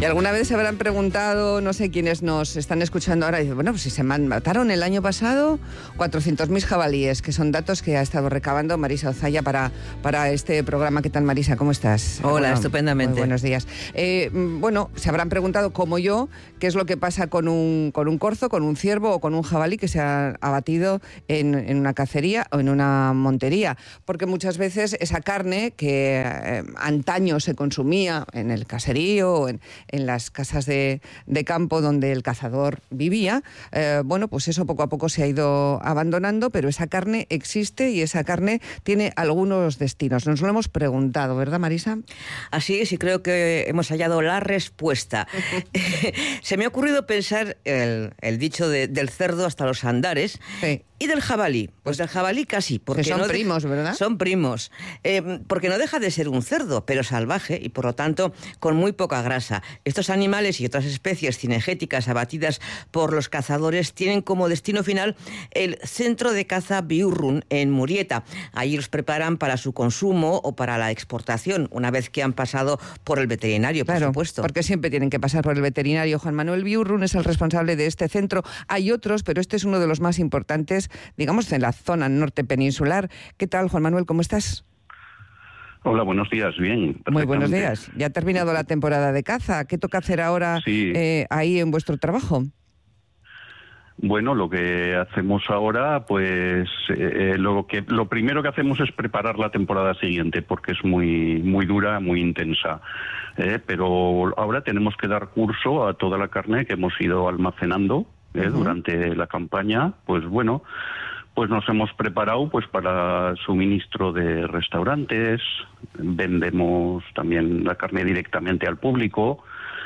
Y alguna vez se habrán preguntado, no sé quiénes nos están escuchando ahora, y dicen, bueno, pues si se mataron el año pasado 400.000 jabalíes, que son datos que ha estado recabando Marisa Ozaya para este programa. ¿Qué tal, Marisa? ¿Cómo estás? Hola, bueno, estupendamente. Muy buenos días. Bueno, se habrán preguntado, como yo, qué es lo que pasa con un corzo, con un ciervo o con un jabalí que se ha abatido en una cacería o en una montería. Porque muchas veces esa carne que antaño se consumía en el caserío o en las casas de campo donde el cazador vivía, bueno, pues eso poco a poco se ha ido abandonando, pero esa carne existe y esa carne tiene algunos destinos. Nos lo hemos preguntado, ¿verdad, Marisa? Así es, y creo que hemos hallado la respuesta. Se me ha ocurrido pensar el dicho del cerdo hasta los andares. Sí. Y del jabalí, pues del jabalí casi. Porque son primos, ¿verdad? Son primos, porque no deja de ser un cerdo, pero salvaje y por lo tanto con muy poca grasa. Estos animales y otras especies cinegéticas abatidas por los cazadores tienen como destino final el centro de caza Biurrun en Murieta. Allí los preparan para su consumo o para la exportación, una vez que han pasado por el veterinario, por supuesto. Porque siempre tienen que pasar por el veterinario. Juan Manuel Biurrun es el responsable de este centro. Hay otros, pero este es uno de los más importantes, digamos, en la zona norte peninsular. ¿Qué tal, Juan Manuel? ¿Cómo estás? Hola, buenos días. Bien. Muy buenos días. Ya ha terminado la temporada de caza. ¿Qué toca hacer ahora ahí en vuestro trabajo? Bueno, lo que hacemos ahora, pues lo primero que hacemos es preparar la temporada siguiente, porque es muy dura, muy intensa. Pero ahora tenemos que dar curso a toda la carne que hemos ido almacenando durante la campaña. Pues bueno, pues nos hemos preparado pues para suministro de restaurantes, vendemos también la carne directamente al público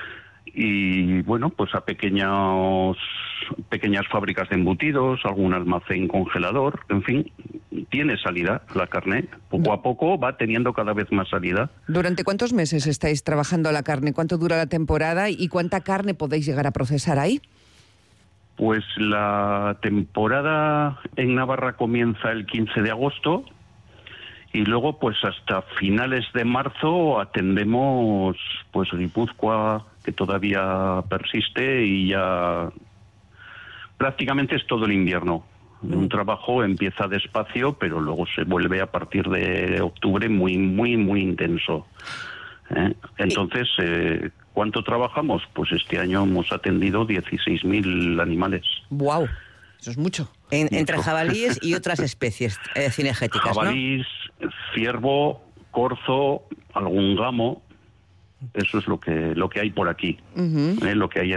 y bueno, pues a pequeñas fábricas de embutidos, algún almacén congelador, en fin, tiene salida la carne. Poco a poco va teniendo cada vez más salida. ¿Durante cuántos meses estáis trabajando la carne? ¿Cuánto dura la temporada y cuánta carne podéis llegar a procesar ahí? Pues la temporada en Navarra comienza el 15 de agosto y luego pues hasta finales de marzo atendemos pues Guipúzcoa, que todavía persiste, y ya prácticamente es todo el invierno. Un trabajo empieza despacio, pero luego se vuelve a partir de octubre muy intenso. Entonces, ¿cuánto trabajamos? Pues este año hemos atendido 16.000 animales. ¡Guau! Eso es mucho. Entre jabalíes y otras especies cinegéticas, jabalís, ¿no? Ciervo, corzo, algún gamo. Eso es lo que hay por aquí, lo que hay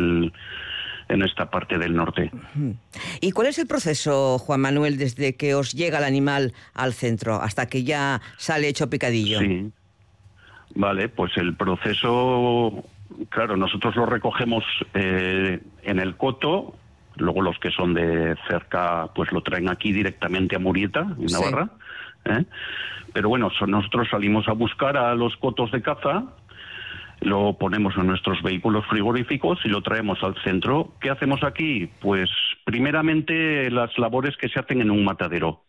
en esta parte del norte. ¿Y cuál es el proceso, Juan Manuel, desde que os llega el animal al centro hasta que ya sale hecho picadillo? Sí. Vale, pues el proceso, claro, nosotros lo recogemos en el coto, luego los que son de cerca pues lo traen aquí directamente a Murieta, en Navarra. Pero bueno, nosotros salimos a buscar a los cotos de caza, lo ponemos en nuestros vehículos frigoríficos y lo traemos al centro. ¿Qué hacemos aquí? Pues primeramente las labores que se hacen en un matadero.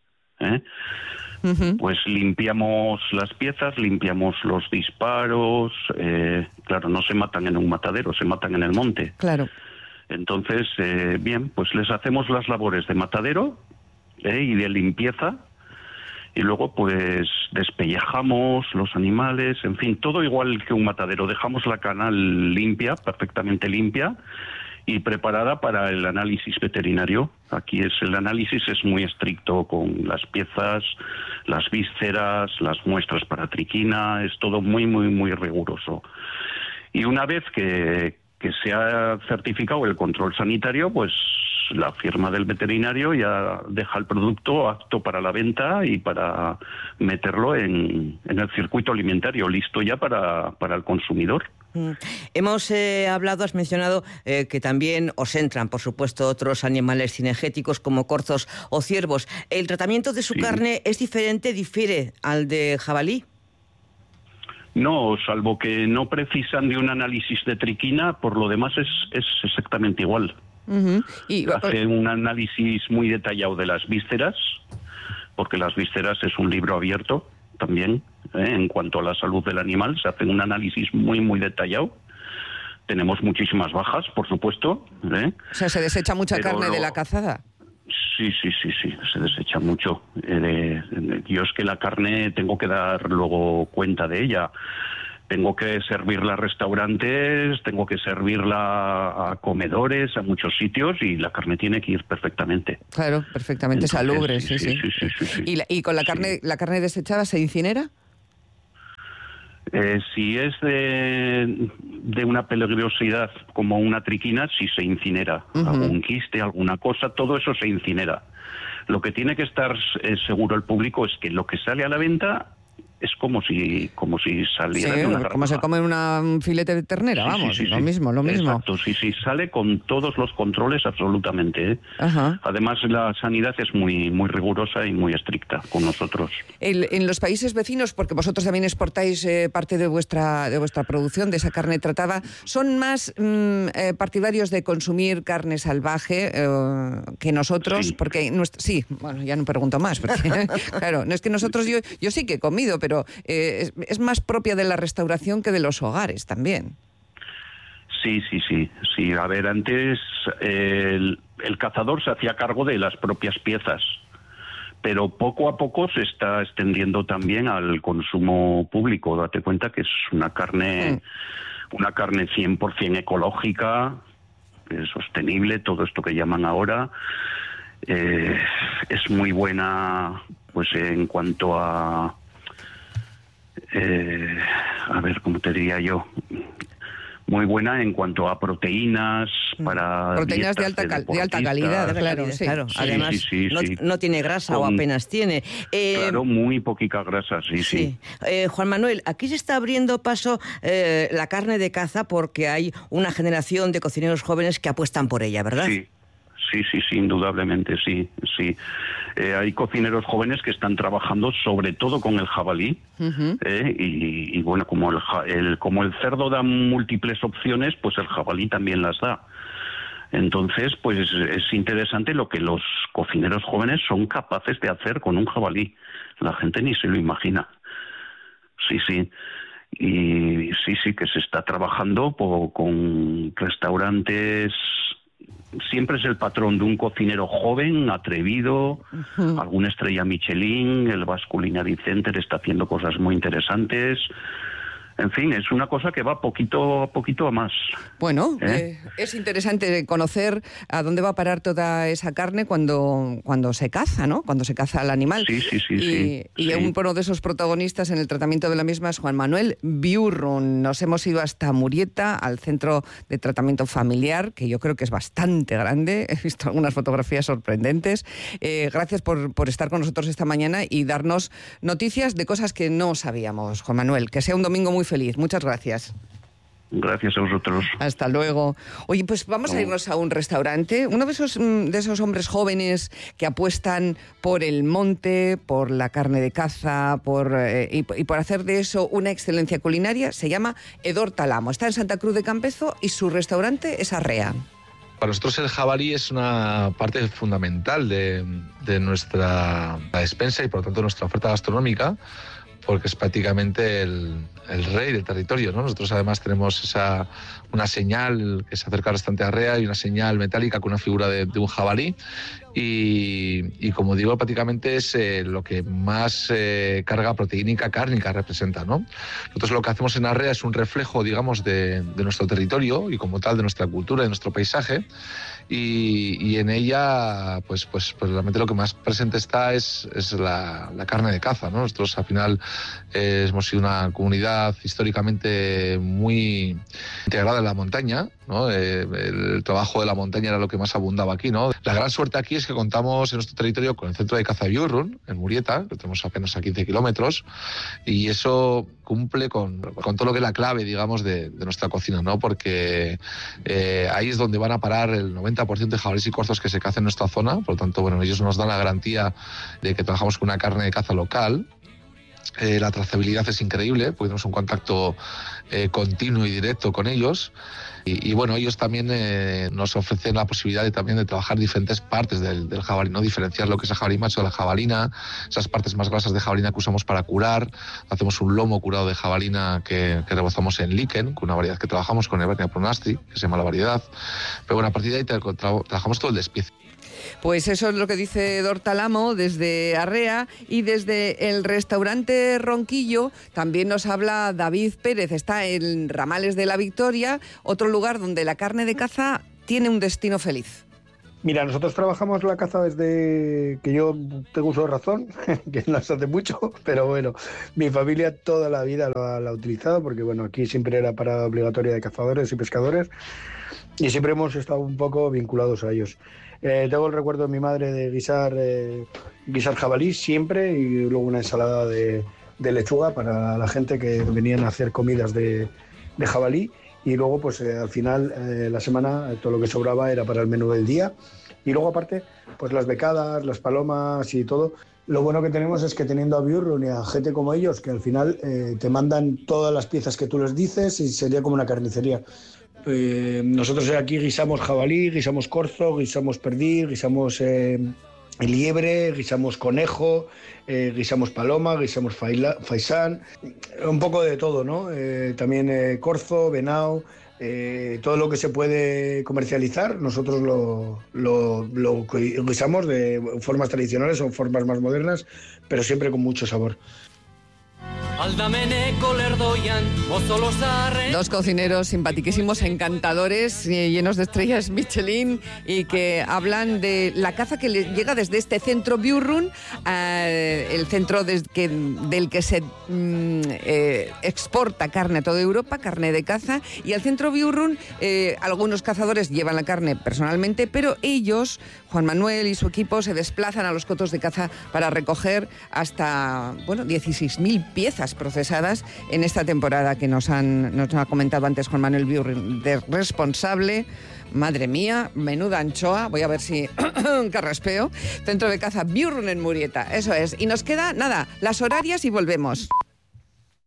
Pues limpiamos las piezas, limpiamos los disparos. Claro, no se matan en un matadero, se matan en el monte. Claro. Entonces, bien, pues les hacemos las labores de matadero y de limpieza. Y luego pues despellejamos los animales, en fin, todo igual que un matadero. Dejamos la canal limpia, perfectamente limpia y preparada para el análisis veterinario. Aquí el análisis es muy estricto con las piezas, las vísceras, las muestras para triquina, es todo muy riguroso. Y una vez que se ha certificado el control sanitario, pues la firma del veterinario ya deja el producto apto para la venta y para meterlo en el circuito alimentario, listo ya para el consumidor. Hemos hablado, has mencionado que también os entran, por supuesto, otros animales cinegéticos como corzos o ciervos. ¿El tratamiento de su carne es diferente, difiere al de jabalí? No, salvo que no precisan de un análisis de triquina, por lo demás es exactamente igual. Hace un análisis muy detallado de las vísceras, porque las vísceras es un libro abierto también, en cuanto a la salud del animal, se hace un análisis muy detallado Tenemos muchísimas bajas, por supuesto. O sea, ¿se desecha mucha carne de la cazada? Sí, se desecha mucho. Yo es que la carne tengo que dar luego cuenta de ella. Tengo que servirla a restaurantes, tengo que servirla a comedores, a muchos sitios, y la carne tiene que ir perfectamente. Claro, perfectamente. Entonces, salubre, sí. ¿Y con la carne desechada se incinera? Si es de una peligrosidad como una triquina, sí se incinera. Algún quiste, alguna cosa, todo eso se incinera. Lo que tiene que estar seguro el público es que lo que sale a la venta es como si saliera de una garrafa. Como se come un filete de ternera, vamos, lo mismo. Exacto, sí, sale con todos los controles absolutamente. Ajá. Además, la sanidad es muy rigurosa y muy estricta con nosotros. En los países vecinos, porque vosotros también exportáis parte de vuestra producción, de esa carne tratada, ¿son más partidarios de consumir carne salvaje que nosotros? Sí. Porque bueno, ya no pregunto más, porque claro, no es que nosotros, yo sí que he comido, pero es más propia de la restauración que de los hogares también. Sí. A ver, antes el cazador se hacía cargo de las propias piezas, pero poco a poco se está extendiendo también al consumo público. Date cuenta que es una carne 100% ecológica, sostenible, todo esto que llaman ahora. Es muy buena, pues en cuanto a ver, ¿cómo te diría yo? Muy buena en cuanto a proteínas, para proteínas de alta calidad, claro. Sí. Además, no tiene grasa o apenas tiene. Claro, muy poquita grasa, sí. Juan Manuel, aquí se está abriendo paso la carne de caza porque hay una generación de cocineros jóvenes que apuestan por ella, ¿verdad? Sí, indudablemente, sí. Hay cocineros jóvenes que están trabajando sobre todo con el jabalí, y bueno, como el cerdo da múltiples opciones, pues el jabalí también las da. Entonces, pues es interesante lo que los cocineros jóvenes son capaces de hacer con un jabalí. La gente ni se lo imagina. Sí. Y sí que se está trabajando con restaurantes. Siempre es el patrón de un cocinero joven, atrevido, alguna estrella Michelin, el Basque Culinary Center está haciendo cosas muy interesantes. En fin, es una cosa que va poquito a más. Bueno, es interesante conocer a dónde va a parar toda esa carne cuando se caza, ¿no? Cuando se caza al animal. Sí. Y uno de esos protagonistas en el tratamiento de la misma es Juan Manuel Biurrun. Nos hemos ido hasta Murieta, al centro de tratamiento familiar, que yo creo que es bastante grande. He visto algunas fotografías sorprendentes. Gracias por estar con nosotros esta mañana y darnos noticias de cosas que no sabíamos, Juan Manuel. Que sea un domingo muy feliz. Muchas gracias. Gracias a vosotros. Hasta luego. Oye, pues vamos a irnos a un restaurante. Uno de esos hombres jóvenes que apuestan por el monte, por la carne de caza, y por hacer de eso una excelencia culinaria, se llama Edor Talamo. Está en Santa Cruz de Campezo y su restaurante es Arrea. Para nosotros el jabalí es una parte fundamental de nuestra despensa y por lo tanto nuestra oferta gastronómica, porque es prácticamente el rey del territorio, ¿no? Nosotros además tenemos una señal que se acerca bastante a Arrea y una señal metálica con una figura de un jabalí y como digo, prácticamente es lo que más carga proteínica cárnica representa, ¿no? Nosotros lo que hacemos en Arrea es un reflejo, digamos, de nuestro territorio y como tal de nuestra cultura, de nuestro paisaje. Y en ella, pues realmente lo que más presente está es la carne de caza, ¿no? Nosotros al final hemos sido una comunidad históricamente muy integrada en la montaña, ¿no? El trabajo de la montaña era lo que más abundaba aquí, ¿no? La gran suerte aquí es que contamos en nuestro territorio con el centro de caza Biurrun, en Murieta, que tenemos apenas a 15 kilómetros, y eso cumple con todo lo que es la clave, digamos, de nuestra cocina, ¿no? Porque ahí es donde van a parar el 90% de jabalíes y corzos que se cazan en nuestra zona. Por lo tanto, bueno, ellos nos dan la garantía de que trabajamos con una carne de caza local. La trazabilidad es increíble, porque tenemos un contacto continuo y directo con ellos. Y bueno, ellos también nos ofrecen la posibilidad de trabajar diferentes partes del jabalí, ¿no? Diferenciar lo que es el jabalí macho de la jabalina, esas partes más grasas de jabalina que usamos para curar. Hacemos un lomo curado de jabalina que rebozamos en líquen, con una variedad que trabajamos con Evernia pronastri, que se llama la variedad. Pero bueno, a partir de ahí trabajamos todo el despiece. Pues eso es lo que dice Dortalamo desde Arrea, y desde el restaurante Ronquillo también nos habla David Pérez. Está en Ramales de la Victoria, otro lugar donde la carne de caza tiene un destino feliz. Mira, nosotros trabajamos la caza desde que yo tengo uso de razón, que no hace mucho, pero bueno, mi familia toda la vida la ha utilizado, porque bueno, aquí siempre era parada obligatoria de cazadores y pescadores, y siempre hemos estado un poco vinculados a ellos. Tengo el recuerdo de mi madre de guisar jabalí siempre, y luego una ensalada de lechuga para la gente que venían a hacer comidas de jabalí, y luego pues al final la semana todo lo que sobraba era para el menú del día, y luego aparte pues las becadas, las palomas y todo. Lo bueno que tenemos es que teniendo a Björn y a gente como ellos, que al final te mandan todas las piezas que tú les dices, y sería como una carnicería. Nosotros aquí guisamos jabalí, guisamos corzo, guisamos perdiz, guisamos liebre, guisamos conejo, guisamos paloma, guisamos faisán, un poco de todo, ¿no? También corzo, venado, todo lo que se puede comercializar, nosotros lo guisamos de formas tradicionales o formas más modernas, pero siempre con mucho sabor. Dos cocineros simpaticísimos, encantadores, llenos de estrellas Michelin, y que hablan de la caza que les llega desde este centro Björn, el centro del que se exporta carne a toda Europa, carne de caza, y al centro Björn algunos cazadores llevan la carne personalmente, pero ellos, Juan Manuel y su equipo, se desplazan a los cotos de caza para recoger hasta 16.000 piezas procesadas en esta temporada que nos ha comentado antes Juan Manuel Björn, de responsable. Madre mía, menuda anchoa, voy a ver si carraspeo. Centro de caza Björn en Murieta, eso es. Y nos queda, nada, las horarias y volvemos.